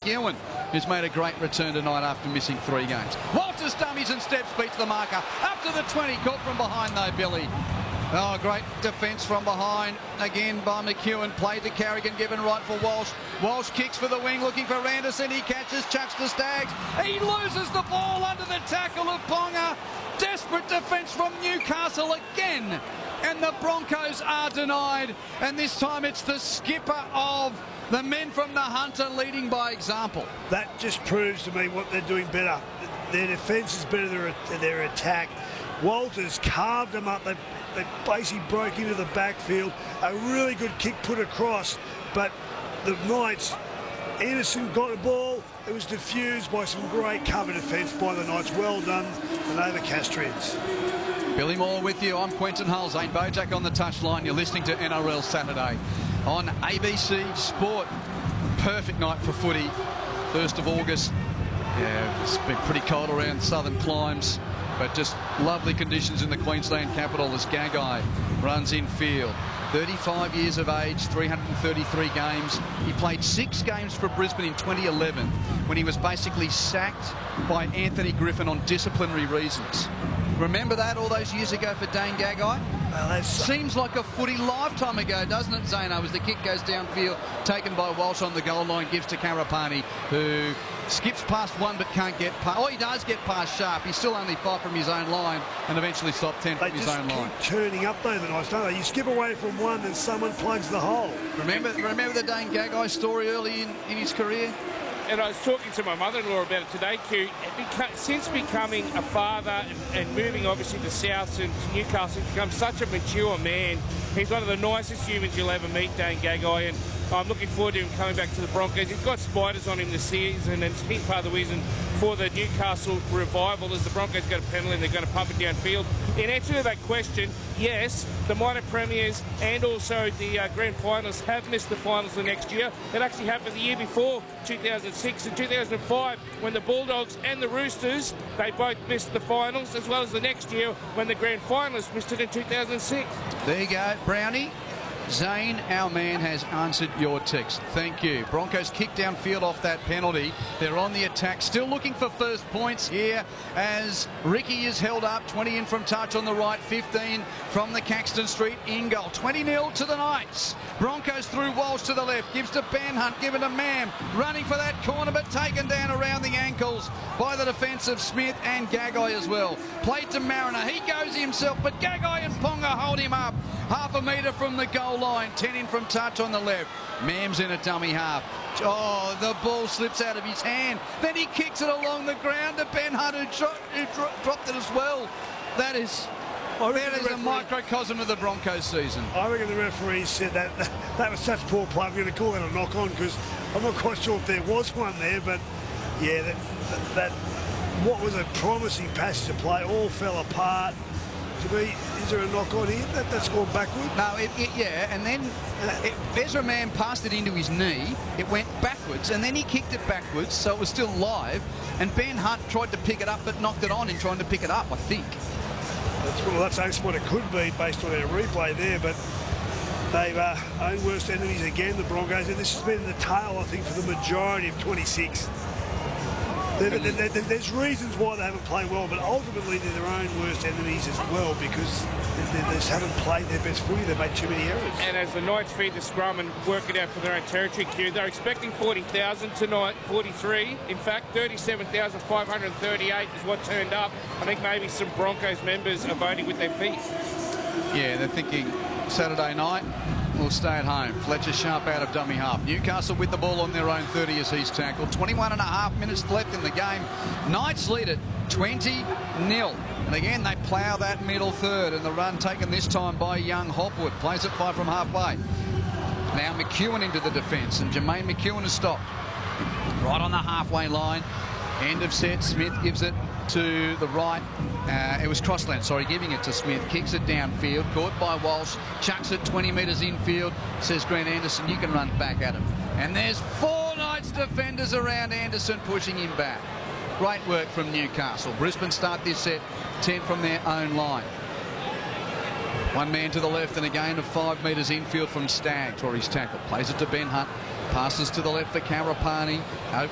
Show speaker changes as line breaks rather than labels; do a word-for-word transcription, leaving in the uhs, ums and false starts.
McEwen, who's made a great return tonight after missing three games. Walters dummies and steps, beats the marker. Up to the twenty, caught from behind though, Billy. Oh, great defence from behind. Again by McEwen. Played to Carrigan, given right for Walsh. Walsh kicks for the wing, looking for Anderson. He catches, chucks to Staggs. He loses the ball under the tackle of Ponga. Desperate defence from Newcastle again. And the Broncos are denied. And this time it's the skipper of the men from the Hunter leading by example.
That just proves to me what they're doing better. Their defence is better than their attack. Walters carved them up. They, they basically broke into the backfield. A really good kick put across, but the Knights, Anderson got the ball. It was diffused by some great cover defence by the Knights. Well done, the Novocastrians.
Billy Moore with you. I'm Quentin Hull. Zane Bojack on the touchline. You're listening to N R L Saturday on A B C Sport. Perfect night for footy. first of August. Yeah, it's been pretty cold around southern climes, but just lovely conditions in the Queensland capital as Gagai runs in field. thirty-five years of age, three hundred thirty-three games. He played six games for Brisbane in twenty eleven when he was basically sacked by Anthony Griffin on disciplinary reasons. Remember that all those years ago for Dane Gagai?
Well,
seems like a footy lifetime ago, doesn't it, Zano? As the kick goes downfield, taken by Walsh on the goal line, gives to Karapani, who skips past one but can't get past. Oh, he does get past Sharp. He's still only five from his own line and eventually stopped ten from
they
his own line.
They just keep turning up though, the Knights, don't they? You skip away from one and someone plugs the hole.
Remember, remember the Dane Gagai story early in, in his career?
And I was talking to my mother-in-law about it today, Q. Since becoming a father and, and moving obviously to South and to Newcastle, he's become such a mature man. He's one of the nicest humans you'll ever meet, Dane Gagai, and I'm looking forward to him coming back to the Broncos. He's got spiders on him this season, and it's been part of the reason for the Newcastle revival as the Broncos go to penalty and they're going to pump it downfield. In answer to that question, yes, the minor premiers and also the uh, grand finalists have missed the finals the next year. It actually happened the year before, two thousand six and two thousand five, when the Bulldogs and the Roosters, they both missed the finals, as well as the next year when the grand finalists missed it in two thousand six.
There you go, Brownie. Zane, our man, has answered your text. Thank you. Broncos kick downfield off that penalty. They're on the attack, still looking for first points here as Ricky is held up. twenty in from touch on the right, fifteen from the Caxton Street in goal. twenty nil to the Knights. Broncos through Walsh to the left, gives to Banhunt, given to Mam, running for that corner but taken down around the ankles by the defence of Smith and Gagai as well. Played to Mariner, he goes himself, but Gagai and Ponga hold him up. Half a metre from the goal line, ten in from touch on the left. Mam's in a dummy half. Oh, the ball slips out of his hand. Then he kicks it along the ground to Ben Hunt, who, dro who dro dropped it as well. That is, that is a microcosm of the Broncos season.
I reckon the referee said that that, that was such poor play. I'm going to call that a knock-on because I'm not quite sure if there was one there, but yeah, that, that, that what was a promising passage of play all fell apart. To me, is there a knock on here? That, that's gone backward?
No, it, it, yeah, and then it, Ezra Mam passed it into his knee. It went backwards, and then he kicked it backwards, so it was still live. And Ben Hunt tried to pick it up, but knocked it on in trying to pick it up, I think.
That's, well, that's, that's what it could be based on our replay there, but they've uh, own worst enemies again, the Broncos, and this has been the tale, I think, for the majority of twenty-six. There, there, there, there's reasons why they haven't played well, but ultimately they're their own worst enemies as well because they, they just haven't played their best footy. They've made too many errors.
And as the Knights feed the scrum and work it out for their own territory, Q, they're expecting forty thousand tonight, forty-three. In fact, thirty-seven thousand five hundred thirty-eight is what turned up. I think maybe some Broncos members are voting with their feet.
Yeah, they're thinking Saturday night, we'll stay at home. Fletcher Sharp out of dummy half. Newcastle with the ball on their own thirty as he's tackled. twenty-one and a half minutes left in the game. Knights lead it twenty nil. And again, they plough that middle third, and the run taken this time by young Hopwood. Plays it five from halfway. Now McEwen into the defence, and Jermaine McEwen has stopped. Right on the halfway line. End of set. Smith gives it to the right. Uh, it was Crossland, sorry, giving it to Smith. Kicks it downfield. Caught by Walsh. Chucks it twenty metres infield. Says Grant Anderson, you can run back at him. And there's four Knights defenders around Anderson pushing him back. Great work from Newcastle. Brisbane start this set ten from their own line. One man to the left and a gain of five metres infield from Staggs for his tackle. Plays it to Ben Hunt. Passes to the left for Karapani. Over